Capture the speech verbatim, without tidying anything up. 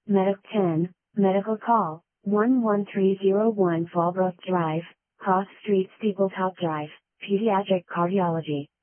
Medic ten, Medical Call, one one three zero one Fallbrook Drive, Cross Street Steepletop Drive, Pediatric Cardiology.